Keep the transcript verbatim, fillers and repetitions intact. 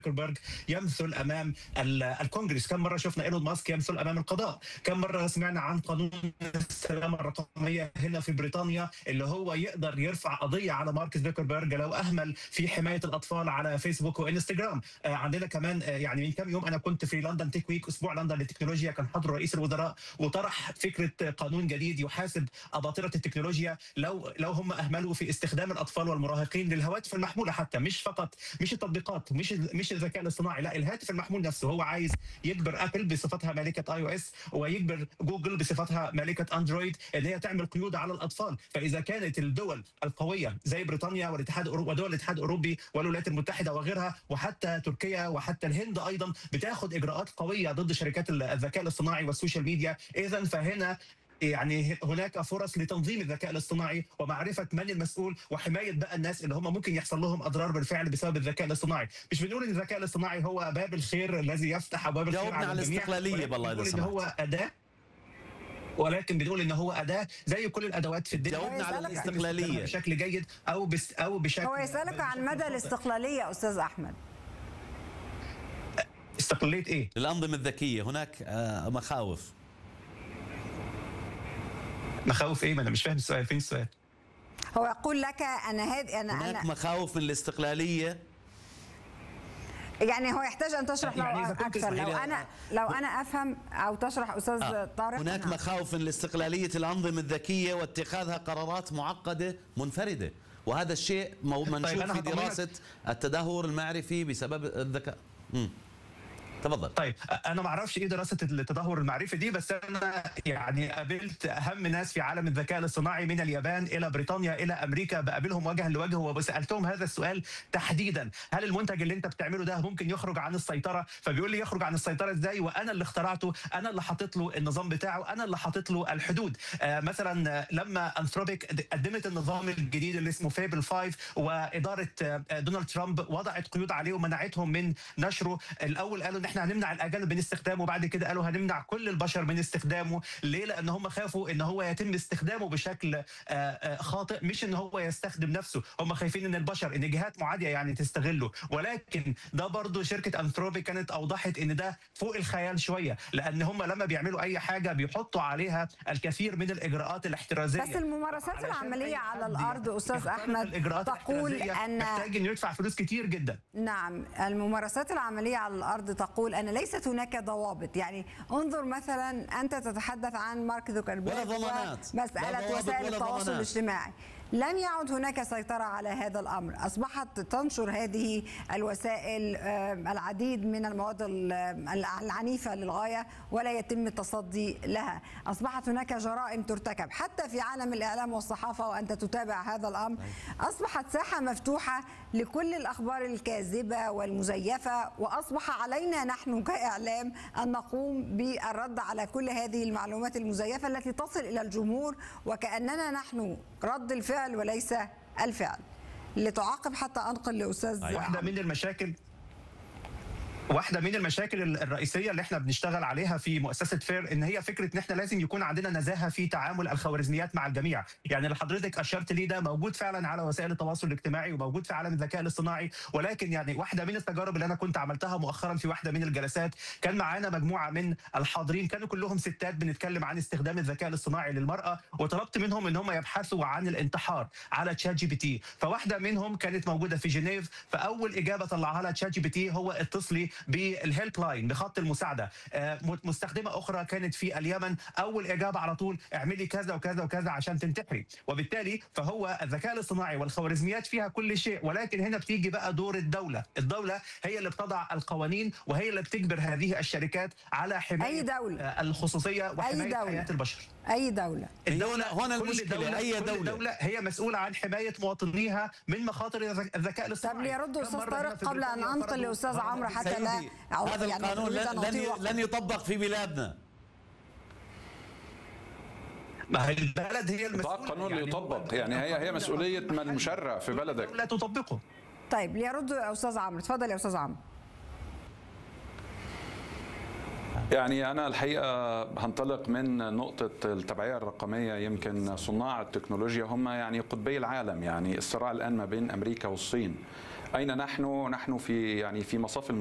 زوكربيرج يمثل امام الكونغرس، كم مره شفنا ايلون ماسك يمثل امام القضاء، كم مره سمعنا عن قانون السلامه الرقميه هنا في بريطانيا اللي هو يقدر يرفع قضيه على مارك زوكربيرج لو اهمل في حمايه الاطفال على فيسبوك وانستغرام. آه عندنا كمان آه يعني من كم يوم انا كنت في لندن تيك ويك، اسبوع لندن للتكنولوجيا، كان حضر رئيس الوزراء وطرح فكره قانون جديد يحاسب اباطره التكنولوجيا لو لو هم اهملوا في استخدام الاطفال والمراهقين للهواتف المحموله، حتى مش فقط مش التطبيقات، مش مش الذكاء الاصطناعي، لا الهاتف المحمول نفسه. هو عايز يجبر ابل بصفتها مالكه اي او اس ويجبر جوجل بصفتها مالكه اندرويد ان هي تعمل قيود على الاطفال. فاذا كانت الدول القويه زي بريطانيا والاتحاد ودول الاتحاد الاوروبي والولايات المتحده وغيرها وحتى تركيا وحتى الهند ايضا بتاخذ اجراءات قويه ضد شركات الذكاء الاصطناعي والسوشيال ميديا، اذا فهنا يعني هناك فرص لتنظيم الذكاء الاصطناعي ومعرفه من المسؤول وحمايه بقى الناس اللي هم ممكن يحصل لهم اضرار بالفعل بسبب الذكاء الاصطناعي. مش بنقول ان الذكاء الاصطناعي هو باب الخير الذي يفتح ابواب الخير على الجميع، الاستقلاليه بالله بنقول ان هو اداه، ولكن بنقول ان هو اداه زي كل الادوات في الدنيا. جاوبنا على الاستقلاليه بشكل جيد او بس او بشكل. هو يسالك عن مدى الاستقلاليه استاذ احمد. استقلاليه ايه؟ الانظمه الذكيه، هناك مخاوف. مخاوف ايه؟ ما انا مش فاهم السؤال، فين السؤال؟ هو يقول لك انا هذه انا هناك انا مخاوف من الاستقلاليه، يعني هو يحتاج ان تشرح له يعني اكثر. لو انا لو انا افهم او تشرح استاذ آه. طارق. هناك مخاوف من الاستقلاليه الانظمه الذكيه واتخاذها قرارات معقده منفرده، وهذا الشيء منشوف طيب في دراسه التدهور المعرفي بسبب الذكاء. امم تفضل. طيب انا ما اعرفش ايه دراسه التدهور المعرفي دي، بس انا يعني قابلت اهم ناس في عالم الذكاء الاصطناعي من اليابان الى بريطانيا الى امريكا، بقابلهم وجها لوجه وسالتهم هذا السؤال تحديدا، هل المنتج اللي انت بتعمله ده ممكن يخرج عن السيطره؟ فبيقول لي يخرج عن السيطره ازاي وانا اللي اخترعته، انا اللي حاطط له النظام بتاعه، انا اللي حاطط له الحدود. آه مثلا لما انثروبيك قدمت النظام الجديد اللي اسمه فيبل خمسة واداره آه دونالد ترامب وضعت قيود عليه ومنعتهم من نشره، الاول قالوا ان احنا هنمنع الاجانب من استخدامه، وبعد كده قالوا هنمنع كل البشر من استخدامه. ليه؟ لان هم خافوا ان هو يتم استخدامه بشكل خاطئ، مش ان هو يستخدم نفسه، هم خايفين ان البشر ان جهات معاديه يعني تستغله. ولكن ده برضو شركه انثروبيك كانت اوضحت ان ده فوق الخيال شويه، لان هم لما بيعملوا اي حاجه بيحطوا عليها الكثير من الاجراءات الاحترازيه. بس الممارسات العمليه على الارض استاذ احمد تقول ان محتاج انه يدفع فلوس كتير جدا. نعم، الممارسات العمليه على الارض تقول أن ليست هناك ضوابط. يعني انظر مثلا أنت تتحدث عن مارك زوكربيرج ومسألة وسائل التواصل الاجتماعي، لم يعد هناك سيطرة على هذا الأمر، أصبحت تنشر هذه الوسائل العديد من المواد العنيفة للغاية ولا يتم التصدي لها، أصبحت هناك جرائم ترتكب حتى في عالم الإعلام والصحافة وأنت تتابع هذا الأمر. أصبحت ساحة مفتوحة لكل الأخبار الكاذبة والمزيفة، وأصبح علينا نحن كإعلام أن نقوم بالرد على كل هذه المعلومات المزيفة التي تصل إلى الجمهور وكأننا نحن رد الفعل وليس الفعل. لتعاقب حتى انقل لاستاذ. واحده من المشاكل واحده من المشاكل الرئيسيه اللي احنا بنشتغل عليها في مؤسسه فير ان هي فكره ان احنا لازم يكون عندنا نزاهه في تعامل الخوارزميات مع الجميع. يعني اللي حضرتك اشرت ليه ده موجود فعلا على وسائل التواصل الاجتماعي وموجود في عالم الذكاء الاصطناعي، ولكن يعني واحده من التجارب اللي انا كنت عملتها مؤخرا في واحده من الجلسات كان معانا مجموعه من الحاضرين كانوا كلهم ستات بنتكلم عن استخدام الذكاء الاصطناعي للمراه، وطلبت منهم ان هم يبحثوا عن الانتحار على تشات جي بي تي، فواحده منهم كانت موجوده في جنيف، فاول اجابه طلعها لها تشات جي بي تي هو اتصلي بالهيلب لاين بخط المساعده. مستخدمه اخرى كانت في اليمن اول اجابه على طول اعملي كذا وكذا وكذا عشان تنتحري. وبالتالي فهو الذكاء الاصطناعي والخوارزميات فيها كل شيء، ولكن هنا بتيجي بقى دور الدوله، الدوله هي اللي بتضع القوانين وهي اللي بتجبر هذه الشركات على حمايه أي دولة. الخصوصيه وحمايه حياه البشر. اي دوله الدوله هنا المشكله دولة اي دوله كل دوله هي مسؤوله عن حمايه مواطنيها من مخاطر الذكاء الاصطناعي. طب ليرد استاذ طارق قبل ان انقل لاستاذ عمرو حتى لا هذا يعني القانون لن, لن يطبق في بلادنا. ما هي البلد هي المسؤولة. القانون اللي يطبق يعني هي هي مسؤوليه من المشرع في بلدك لا تطبقه. طيب ليرد استاذ عمرو، اتفضل يا استاذ عمرو. يعني أنا الحقيقة هنطلق من نقطة التبعية الرقمية. يمكن صناع التكنولوجيا هم يعني قطبي العالم، يعني الصراع الآن ما بين أمريكا والصين. أين نحن؟ نحن في يعني في مصاف